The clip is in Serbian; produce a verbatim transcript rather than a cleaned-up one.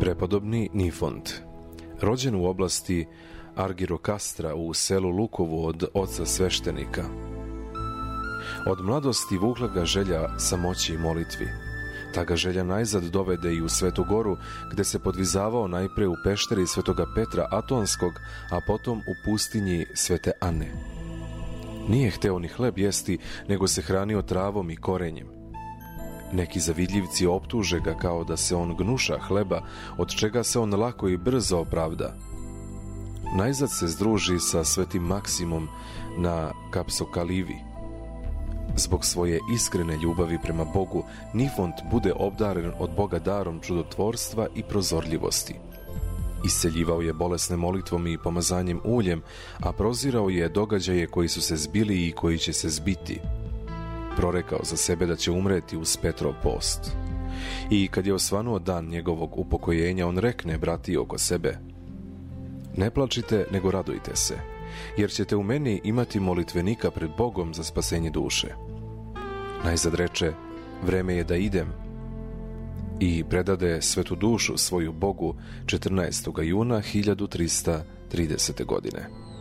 Prepodobni Nifont, rođen u oblasti Argirokastra u selu Lukovu od oca sveštenika. Od mladosti vukla ga želja samoći i molitvi. Ta ga želja najzad dovede i u Svetu Goru, gde se podvizavao najpre u pešteri Svetoga Petra Atonskog, a potom u pustinji Svete Ane. Nije hteo ni hleb jesti, nego se hranio travom i korenjem. Neki zavidljivci optuže ga kao da se on gnuša hleba, od čega se on lako i brzo opravda. Najzad se združi sa svetim Maksimom na Kapsokalivi. Zbog svoje iskrene ljubavi prema Bogu, Nifont bude obdaren od Boga darom čudotvorstva i prozorljivosti. Isceljivao je bolesne molitvom i pomazanjem uljem, a prozirao je događaje koji su se zbili i koji će se zbiti. Prorekao za sebe da će umreti uz Petrov post. I kad je osvanuo dan njegovog upokojenja, on rekne brati oko sebe: ne plačite, nego radujte se, jer ćete u meni imati molitvenika pred Bogom za spasenje duše. Najzad reče: vreme je da idem, i predade svetu dušu svoju Bogu četrnaestog juna hiljadu trista tridesete godine.